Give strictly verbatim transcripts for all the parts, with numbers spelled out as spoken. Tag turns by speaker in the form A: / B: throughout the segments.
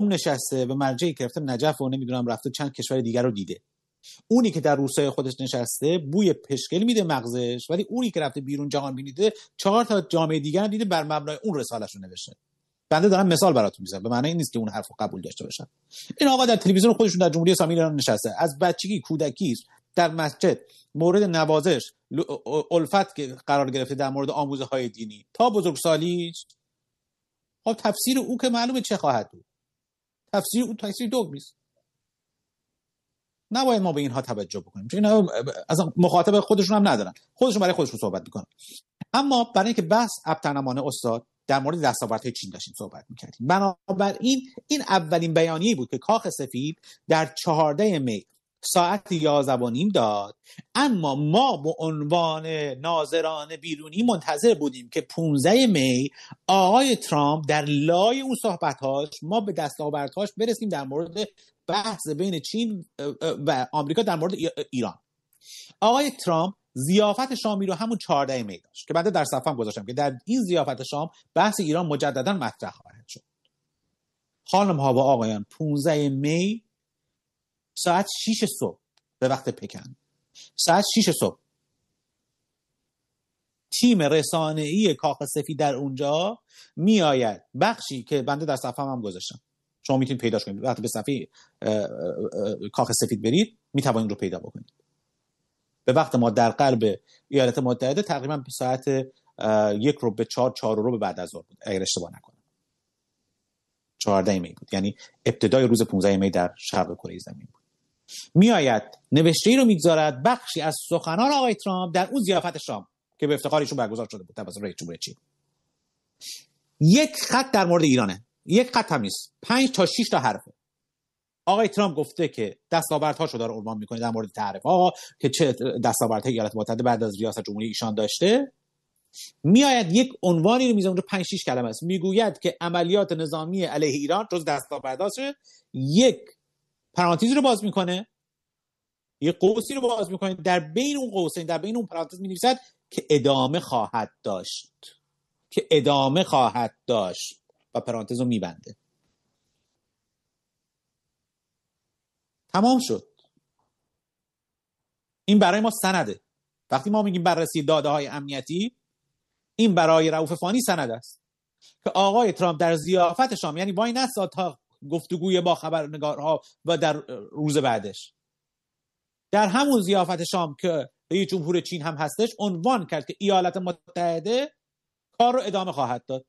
A: اون نشسته به مرجعی که رفته نجف و نمیدونم رفته چند کشور دیگر رو دیده. اونی که در روستای خودش نشسته بوی پشکل میده مغزش، ولی اونی که رفته بیرون جهان بینی دیده چهار تا جامعه دیگر دیده، بر مبنای اون رساله‌اش رو نوشته. بنده دارم مثال براتون میزنم، به معنی این نیست که اون حرفو قبول داشته باشن. این آقا در تلویزیون خودشون در جمهوری اسلامی ایران نشسته، از بچگی کودکی در مسجد مورد نوازش الفت که قرار گرفته در مورد آموزه‌های دینی تا بزرگسالی. خب تفسیر او که معلومه چه خواهد بود. تفسیر او تفسیر دگمی است. نباید ما به اینها توجه بکنیم، چون اینا اصلا مخاطب خودشون هم ندارن، خودشون برای خودشون صحبت میکنن. اما برای اینکه بحث ابترنمانه استاد در مورد دستاوردهای چین داشتیم صحبت میکردیم، بنابراین این اولین بیانیه‌ای بود که کاخ سفید در چهاردهم می ساعت یازده و نیم داد. اما ما به عنوان ناظران بیرونی منتظر بودیم که پانزدهم می آقای ترامپ در لای اون صحبت‌هاش ما به دستاوردهاش برسیم در مورد بحث بین چین و آمریکا در مورد ایران. آقای ترامپ ضیافت شامی رو همون چهاردهم می داشت که بعد در صفحه‌ام گذاشتم که در این ضیافت شام بحث ایران مجددا مطرح خواهد شد. خانم ها و آقایان، پانزدهم می ساعت شش صبح به وقت پکن، ساعت شش صبح تیم رسانه‌ای کاخ سفید در اونجا میآید. بخشی که بنده در صفحه‌ام هم گذاشتم، شما میتونید پیداش کنید. وقتی به صفحه کاخ سفید برید میتوانید رو پیدا بکنید. به وقت ما در قلب ایالات متحده تقریبا به ساعت یک رو به چهار چهار رو به بعد از ظهر بود اگر اشتباه نکنم. چهاردهم می بود، یعنی ابتدای روز پانزدهم می در شرق کره زمین بود. میآید نوشته‌ای رو میگذارد، بخشی از سخنان آقای ترامپ در اون ضیافت شام که به افتخار ایشون برگزار شده بود توسط رئیس جمهور چین. یک خط در مورد ایرانه، یک خط هم نیست، پنج تا شش تا حرفه. آقای ترامپ گفته که دستاوردهاشو داره عنوان میکنه در مورد تعریف آقا که چه دستاوردهای ایالات متحده بعد از ریاست جمهوری ایشان داشته. میآید یک عنوانی رو میذاره اونجا پنج شش کلمه است، میگوید که عملیات نظامی علیه ایران جز دستاورداشه. یک پرانتز رو باز میکنه، یک قوسی رو باز میکنه، در بین اون قوسین در بین اون پرانتز مینویسد که ادامه خواهد داشت، که ادامه خواهد داشت و پرانتز رو میبنده. تمام شد. این برای ما سنده. وقتی ما میگیم بررسی داده های امنیتی، این برای رؤوف فانی سند است که آقای ترامپ در ضیافت شام، یعنی وای نساد تا گفتگوی با خبرنگارها و در روز بعدش، در همون ضیافت شام که رئیس جمهور چین هم هستش، عنوان کرد که ایالات متحده کار رو ادامه خواهد داد.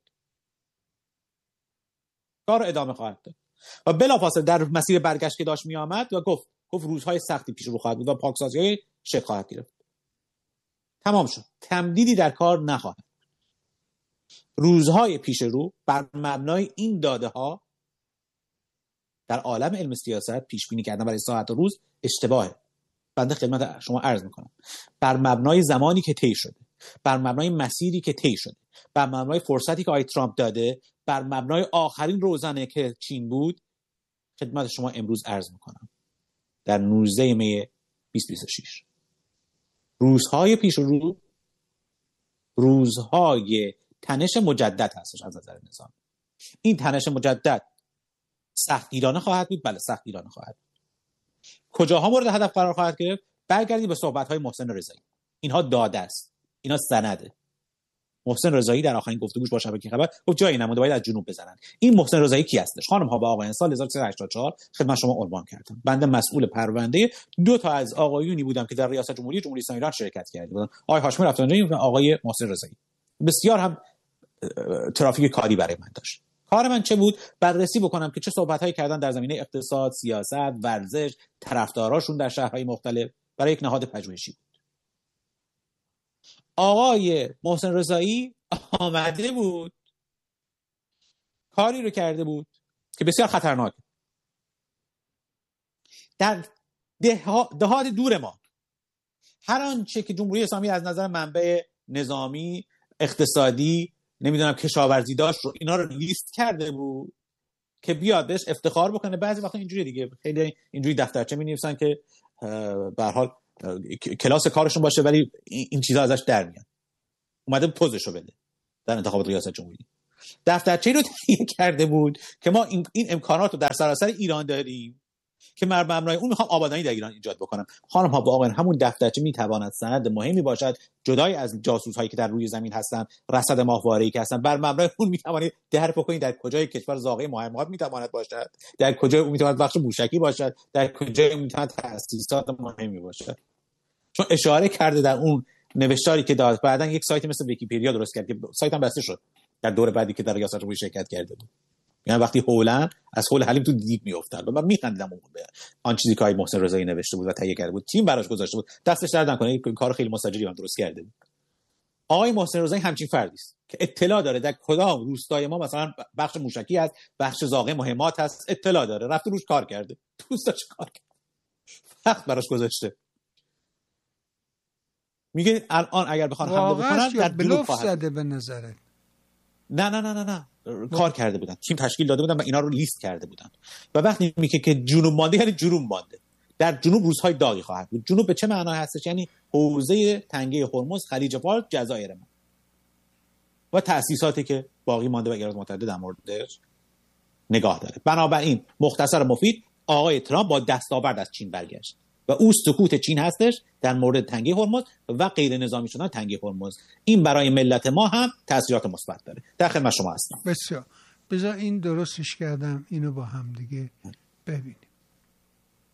A: کار رو ادامه خواهد داد. و بلافاصله در مسیر برگشت که داشت می آمد و گفت گفت روزهای سختی پیش رو خواهد بود و پاکسازی‌های شکل خواهد گرفت. تمام شد. تمدیدی در کار نخواهد. روزهای پیش رو بر مبنای این داده ها در عالم علم سیاست پیش بینی کردن برای ساعت و روز اشتباهه. بنده خدمت شما عرض میکنم بر مبنای زمانی که طی شده، بر مبنای مسیری که طی شده، بر مبنای فرصتی که آقای ترامپ داده، بر مبنای آخرین روزانه که چین بود، خدمت شما امروز عرض میکنم در نوزدهم می بیست بیست و شش روزهای پیش رو روزهای تنش مجدد هستش از نظر نظام. این تنش مجدد سختگیرانه خواهد بود. بله سختگیرانه خواهد بود. کجاها مورد هدف قرار خواهد گرفت؟ برگردید به صحبت‌های محسن رضایی. اینها داده است، اینا سنده. محسن رضایی در آخرین گفتگوش با شبکه خبر گفت جایی نمونده باید از جنوب بزنن. این محسن رضایی کی هستش؟ خانم ها و آقایان، سال هزار و سیصد و هشتاد و چهار خدمت شما عنوان کردم. بنده مسئول پرونده دو تا از آقایونی بودم که در ریاست جمهوری جمهوری اسلامی ایران شرکت کرده بودن، آقای هاشمی رفسنجانی و آقای محسن رضایی. بسیار هم ترافیک کاری برای من داشت. کار من چه بود؟ بررسی بکنم که چه صحبت‌هایی کردن در زمینه اقتصاد، سیاست، ورزش، طرفداراشون در شهرهای مختلف برای یک نهاد پژوهشی بود. آقای محسن رضایی آمده بود کاری رو کرده بود که بسیار خطرناک در دهات دور ما هر آنچه که جمهوری اسلامی از نظر منبع نظامی، اقتصادی، نمیدونم کشاورزی داشت رو اینا رو لیست کرده بود که بیاد بهش افتخار بکنه. بعضی وقتا اینجوری دیگه خیلی اینجوری دفترچه می‌نویسن که به هر حال کلاس کارشون باشه ولی این چیزا ازش در میاد. اومده پوزشو بده در انتخابات ریاست جمهوری. دفترچه رو تهیه کرده بود که ما این, این امکانات رو در سراسر ایران داریم که بر مبنای اون میخوام آبادانی در ایران ایجاد بکنم. خانم ها و آقایان، همون دفترچه میتواند سند مهمی باشد جدای از جاسوس هایی که در روی زمین هستن، رصد ماهواره‌ای که هستن. بر مبنای اون میتوانید درک بکنید در کجای کشور زاغه مهمات میتواند باشد، در کجای اون میتواند بخش موشکی باشد، در کجای اون میتواند تأسیسات مهمی باشد. چون اشاره کرده در اون نوشتاری که داد. بعداً یک سایت مثل ویکی‌پدیا درست کرد که سایت هم بسته شد در دوره بعدی که در ریاست جمهوری شرکت کرده بود. یعنی وقتی هولن از هول حلیم تو دیگ میافتاد و من میخندیدم اون به آن چیزی که آقای محسن رضایی نوشته بود و تهیه کرده بود، تیم براش گذاشته بود، دستش درد نکنه، این کار خیلی مستجری هم درست کرده بود. آقای محسن رضایی همچین فردی است که اطلاع داره در کدام روستای ما مثلا بخش موشکی هست، بخش زاغه مهمات هست، اطلاع داره، رفته روش کار کرده، دوستاش کار کرده، وقت براش گذاشته. میگه الان اگر بخوان حمله بکنن در
B: بلوف زده به نظرت؟
A: نه نه نه نه نه کار کرده بودن، تیم تشکیل داده بودن و اینا رو لیست کرده بودن. و وقتی میگه که جنوب مانده یعنی جنوب مانده، در جنوب روزهای داغی خواهد بود. جنوب به چه معنی هستش؟ یعنی حوزه تنگه هرمز، خلیج فارس، جزایر ما و تأسیساتی که باقی مانده و ایالات متحده در موردش نگاه داره. بنابراین مختصر مفید، آقای ترامپ با دستاورد از چین برگشت و او سکوت چین هستش در مورد تنگه هرمز و غیر نظامی شدن تنگه هرمز. این برای ملت ما هم تاثیرات مثبت داره. در خدمت شما هستم.
B: بسیار. بذار این درستش کردم، اینو با هم دیگه ببینیم.